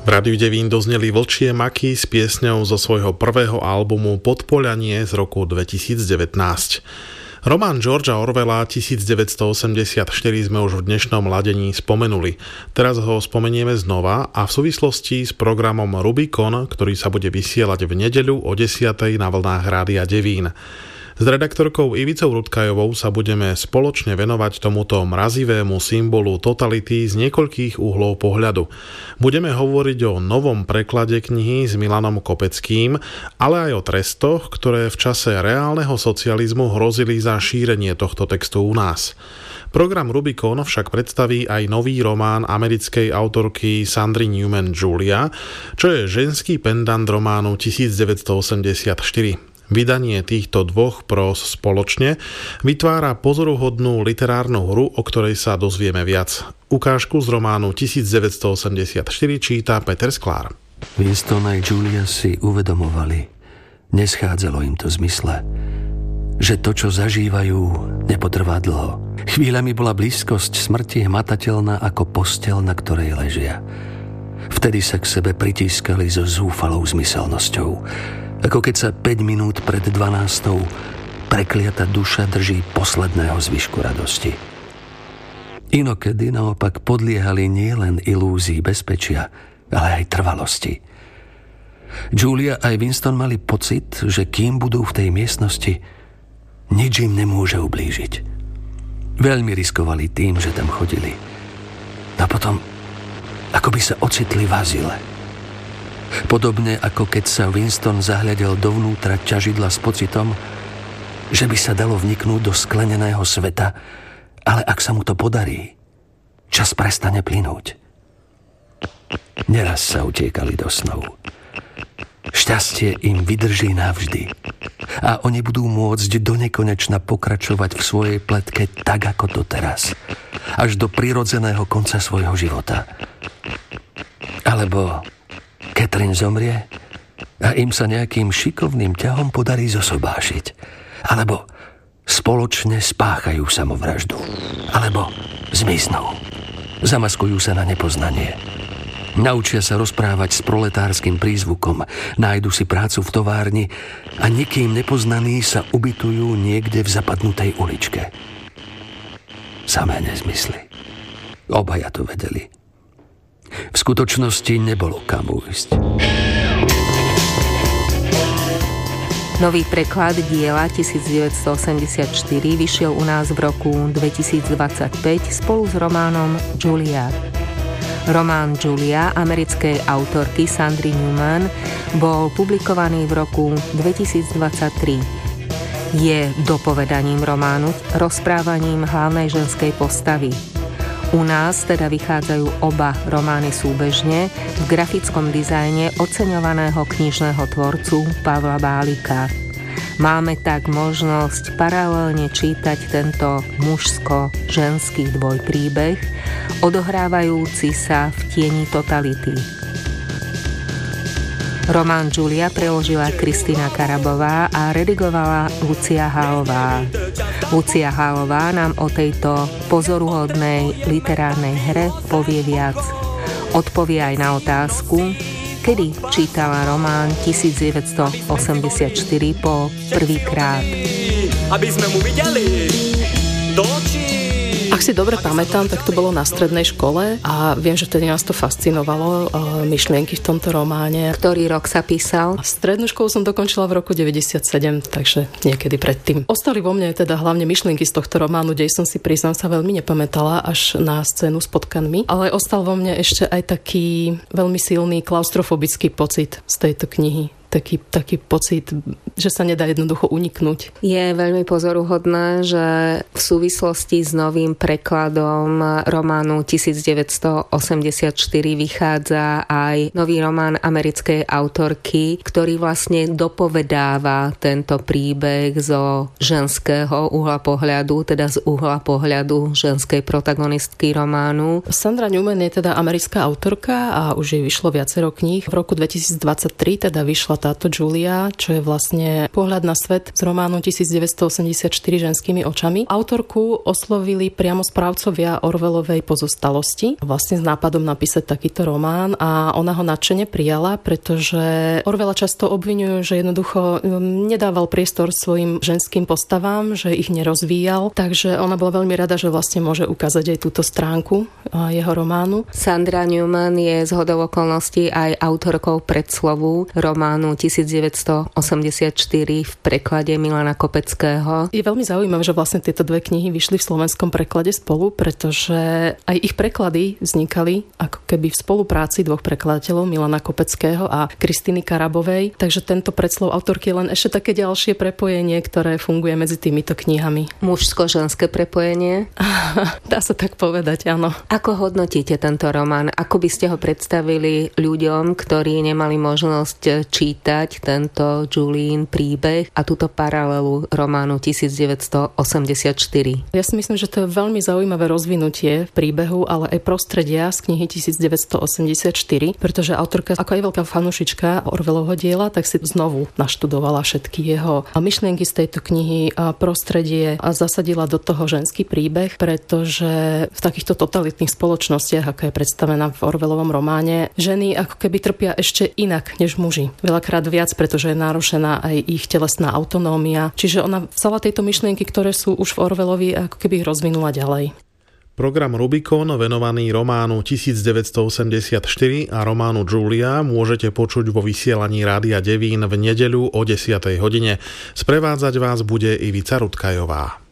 V Rádiu Devín dozneli Vlčie maky s piesňou zo svojho prvého albumu Podpoľanie z roku 2019. Román Georgea Orwella 1984 sme už v dnešnom ladení spomenuli. Teraz ho spomenieme znova a v súvislosti s programom Rubikon, ktorý sa bude vysielať v nedeľu o 10:00 na vlnách Rádia Devín. S redaktorkou Ivicou Rudkajovou sa budeme spoločne venovať tomuto mrazivému symbolu totality z niekoľkých uhlov pohľadu. Budeme hovoriť o novom preklade knihy s Milanom Kopeckým, ale aj o trestoch, ktoré v čase reálneho socializmu hrozili za šírenie tohto textu u nás. Program Rubikon však predstaví aj nový román americkej autorky Sandry Newman Julia, čo je ženský pendant románu 1984. Vydanie týchto dvoch prós spoločne vytvára pozoruhodnú literárnu hru, o ktorej sa dozvieme viac. Ukážku z románu 1984 číta Peter Sklár. Winston aj Julia si uvedomovali, neschádzalo im to zmysle, že to, čo zažívajú, nepotrvá dlho. Chvíľami bola blízkosť smrti hmatateľná ako posteľ, na ktorej ležia. Vtedy sa k sebe pritískali so zúfalou zmyselnosťou, ako keď sa 5 minút pred 12:00 prekliata duša drží posledného zvyšku radosti. Inokedy naopak podliehali nielen ilúzii bezpečia, ale aj trvalosti. Julia aj Winston mali pocit, že kým budú v tej miestnosti, nič im nemôže ublížiť. Veľmi riskovali tým, že tam chodili. A potom, ako by sa ocitli v azyle. Podobne ako keď sa Winston zahľadel dovnútra ťažidla s pocitom, že by sa dalo vniknúť do skleneného sveta, ale ak sa mu to podarí, čas prestane plynúť. Neraz sa utiekali do snov. Šťastie im vydrží navždy a oni budú môcť donekonečna pokračovať v svojej pletke tak ako doteraz, až do prirodzeného konca svojho života. Alebo Catherine zomrie a im sa nejakým šikovným ťahom podarí zosobášiť. Alebo spoločne spáchajú samovraždu. Alebo zmiznú. Zamaskujú sa na nepoznanie. Naučia sa rozprávať s proletárskym prízvukom. Nájdu si prácu v továrni a nikým nepoznaní sa ubytujú niekde v zapadnutej uličke. Samé nezmysly. Obaja to vedeli. V skutočnosti nebolo kam ujsť. Nový preklad diela 1984 vyšiel u nás v roku 2025 spolu s románom Julia. Román Julia americkej autorky Sandry Newman bol publikovaný v roku 2023. Je dopovedaním románu, rozprávaním hlavnej ženskej postavy. U nás teda vychádzajú oba romány súbežne v grafickom dizajne oceňovaného knižného tvorcu Pavla Bálika. Máme tak možnosť paralelne čítať tento mužsko-ženský dvojpríbeh, odohrávajúci sa v tieni totality. Román Julia preložila Kristína Karabová a redigovala Lucia Hálová. Lucia Hálová nám o tejto pozoruhodnej literárnej hre povie viac. Odpovie aj na otázku, kedy čítala román 1984 po prvýkrát. Aby sme mu videli do očí. Ak si dobre pamätám, tak to bolo na strednej škole a viem, že vtedy nás to fascinovalo, myšlienky v tomto románe. Ktorý rok sa písal? Strednú školu som dokončila v roku 97, takže niekedy predtým. Ostali vo mne teda hlavne myšlienky z tohto románu, dej som si priznám sa veľmi nepamätala až na scénu s potkanmi, ale ostal vo mne ešte aj taký veľmi silný klaustrofobický pocit z tejto knihy. Taký pocit, že sa nedá jednoducho uniknúť. Je veľmi pozoruhodné, že v súvislosti s novým prekladom románu 1984 vychádza aj nový román americkej autorky, ktorý vlastne dopovedáva tento príbeh zo ženského uhla pohľadu, teda z uhla pohľadu ženskej protagonistky románu. Sandra Newman je teda americká autorka a už jej vyšlo viacero kníh. V roku 2023 teda vyšla táto Julia, čo je vlastne pohľad na svet z románu 1984 ženskými očami. Autorku oslovili priamo správcovia Orwellovej pozostalosti, vlastne s nápadom napísať takýto román a ona ho nadšene prijala, pretože Orwella často obviňujú, že jednoducho nedával priestor svojim ženským postavám, že ich nerozvíjal, takže ona bola veľmi rada, že vlastne môže ukázať aj túto stránku jeho románu. Sandra Newman je zhodou okolností aj autorkou predslovu románu 1984 v preklade Milana Kopeckého. Je veľmi zaujímavé, že vlastne tieto dve knihy vyšli v slovenskom preklade spolu, pretože aj ich preklady vznikali ako keby v spolupráci dvoch prekladateľov, Milana Kopeckého a Kristiny Karabovej. Takže tento predslov autorky je len ešte také ďalšie prepojenie, ktoré funguje medzi týmito knihami. Mužsko-ženské prepojenie? Dá sa tak povedať, áno. Ako hodnotíte tento román? Ako by ste ho predstavili ľuďom, ktorí nemali možnosť čítať tento Julien príbeh a túto paralelu románu 1984? Ja si myslím, že to je veľmi zaujímavé rozvinutie v príbehu, ale aj prostredia z knihy 1984, pretože autorka, ako aj veľká fanúšička Orwellovho diela, tak si znovu naštudovala všetky jeho myšlienky z tejto knihy a prostredie a zasadila do toho ženský príbeh, pretože v takýchto totalitných spoločnostiach, ako je predstavená v Orwellovom románe, ženy ako keby trpia ešte inak než muži. Veľakrát viac, pretože je narušená aj ich telesná autonómia. Čiže ona vzala tieto myšlienky, ktoré sú už v Orwellovi, ako keby ich rozvinula ďalej. Program Rubikon venovaný románu 1984 a románu Julia môžete počuť vo vysielaní Rádia Devín v nedeľu o 10:00 hodine. Sprevádzať vás bude Ivica Rutkajová.